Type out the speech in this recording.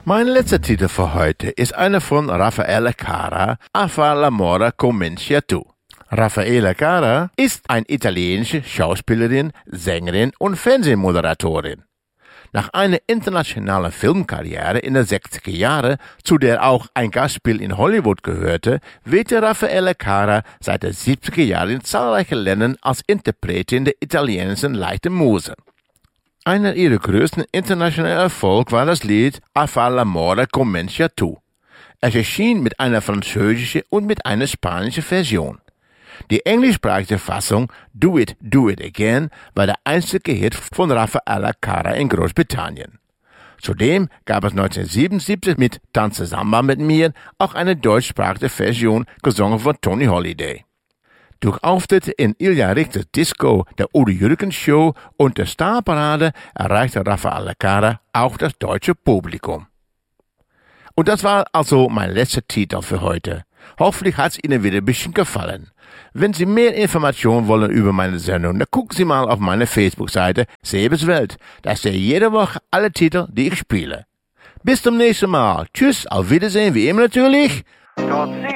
Mein letzter Titel für heute ist einer von Raffaella Cara, A far l'amore comincia tu. Raffaella Cara ist eine italienische Schauspielerin, Sängerin und Fernsehmoderatorin. Nach einer internationalen Filmkarriere in den 60er Jahren, zu der auch ein Gastspiel in Hollywood gehörte, wirkte Raffaella Cara seit den 70er Jahren in zahlreichen Ländern als Interpretin der italienischen leichten Muse. Einer ihrer größten internationalen Erfolge war das Lied A far l'amore comincia tu. Es erschien mit einer französischen und mit einer spanischen Version. Die englischsprachige Fassung Do It Again war der einzige Hit von Raffaella Cara in Großbritannien. Zudem gab es 1977 mit Tanze Samba mit mir auch eine deutschsprachige Version, gesungen von Tony Holiday. Durch Auftritte in Ilja Richters Disco, der Udo Jürgens Show und der Starparade erreichte Raffaella Cara auch das deutsche Publikum. Und das war also mein letzter Titel für heute. Hoffentlich hat es Ihnen wieder ein bisschen gefallen. Wenn Sie mehr Informationen wollen über meine Sendung, dann gucken Sie mal auf meine Facebook-Seite Sebes Welt. Da sehe ich jede Woche alle Titel, die ich spiele. Bis zum nächsten Mal. Tschüss, auf Wiedersehen, wie immer natürlich.